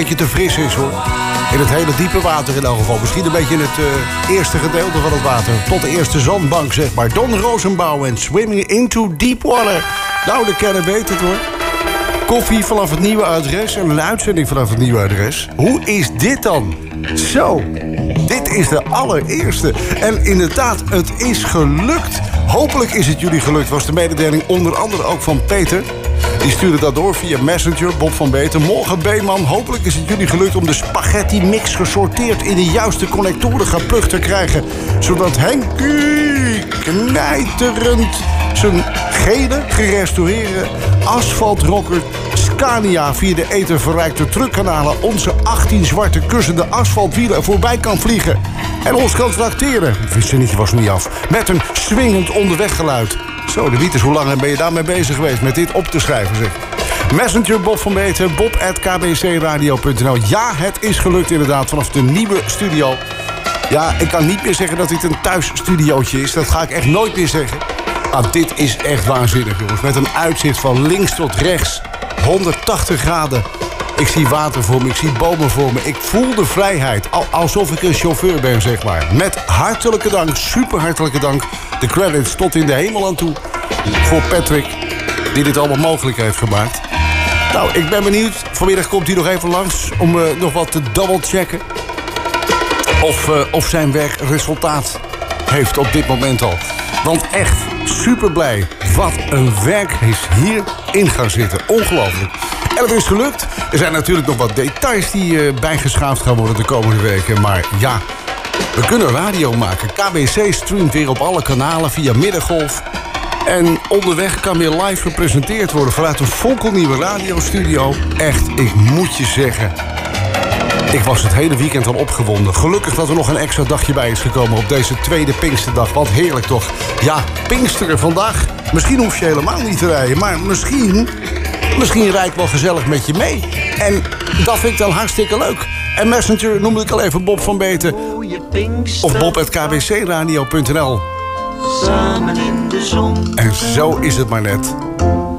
beetje te fris is, hoor. In het hele diepe water in elk geval. Misschien een beetje in het eerste gedeelte van het water. Tot de eerste zandbank, zeg maar. Don Rosenbaum en Swimming into Deep Water. Nou, de kennen weet het, hoor. Koffie vanaf het nieuwe adres en een uitzending vanaf het nieuwe adres. Hoe is dit dan? Zo, dit is de allereerste. En inderdaad, het is gelukt. Hopelijk is het jullie gelukt, was de mededeling onder andere ook van Peter. Die stuurde dat door via Messenger, Bob van Beeten. Morgen, Beeman, hopelijk is het jullie gelukt om de spaghetti mix gesorteerd in de juiste connectoren geplukt te krijgen. Zodat Henkie knijterend zijn gele, gerestaureerde asfaltrocker Scania via de etherverrijkte truckkanalen onze 18 zwarte kussende asfaltwielen voorbij kan vliegen. En ons kan trakteren. Het zinnetje was niet af. Met een swingend onderweggeluid. Zo, de Wieters, hoe lang ben je daarmee bezig geweest met dit op te schrijven, zeg? Messenger, Bob van Beeten, bob@kbcradio.nl. Ja, het is gelukt inderdaad vanaf de nieuwe studio. Ja, ik kan niet meer zeggen dat dit een thuisstudiootje is. Dat ga ik echt nooit meer zeggen. Maar dit is echt waanzinnig, jongens. Met een uitzicht van links tot rechts. 180 graden. Ik zie water voor me, ik zie bomen voor me. Ik voel de vrijheid, alsof ik een chauffeur ben, zeg maar. Met hartelijke dank, super hartelijke dank. De credits tot in de hemel aan toe. Voor Patrick, die dit allemaal mogelijk heeft gemaakt. Nou, ik ben benieuwd. Vanmiddag komt hij nog even langs om nog wat te double-checken. Of zijn werk resultaat heeft op dit moment al. Want echt, super blij. Wat een werk is hierin gaan zitten. Ongelooflijk. En het is gelukt. Er zijn natuurlijk nog wat details die bijgeschaafd gaan worden de komende weken. Maar ja, we kunnen radio maken. KBC streamt weer op alle kanalen via Middengolf. En onderweg kan weer live gepresenteerd worden vanuit een fonkelnieuwe radiostudio. Echt, ik moet je zeggen, ik was het hele weekend al opgewonden. Gelukkig dat er nog een extra dagje bij is gekomen op deze tweede Pinksterdag. Wat heerlijk toch. Ja, Pinksteren vandaag. Misschien hoef je helemaal niet te rijden. Maar misschien rijd ik wel gezellig met je mee. En dat vind ik dan hartstikke leuk. En Messenger noemde ik al even Bob van Beeten. Of bob@kbcradio.nl. Samen in de zon. En zo is het maar net.